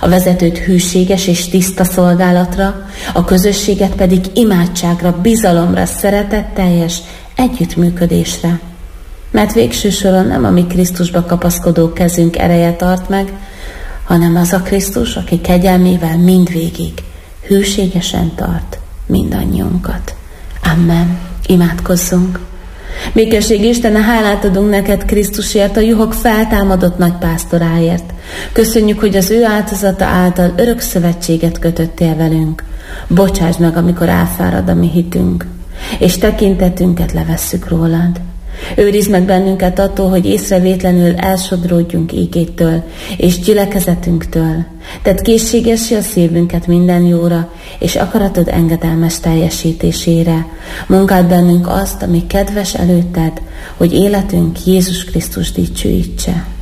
a vezetőt hűséges és tiszta szolgálatra, a közösséget pedig imádságra, bizalomra, szeretetteljes együttműködésre. Mert végső soron nem a mi Krisztusba kapaszkodó kezünk ereje tart meg, hanem az a Krisztus, aki kegyelmével mindvégig hűségesen tart mindannyiunkat. Amen. Imádkozzunk. Békesség Istene, hálát adunk neked Krisztusért, a juhok feltámadott nagy pásztoráért. Köszönjük, hogy az ő áldozata által örök szövetséget kötöttél velünk. Bocsáss meg, amikor elfárad a mi hitünk, és tekintetünket levesszük rólad. Őrizd meg bennünket attól, hogy észrevétlenül elsodródjunk ígédtől és gyülekezetünktől. Tedd készségessé a szívünket minden jóra, és akaratod engedelmes teljesítésére. Munkáld bennünk azt, ami kedves előtted, hogy életünk Jézus Krisztus dicsőítse.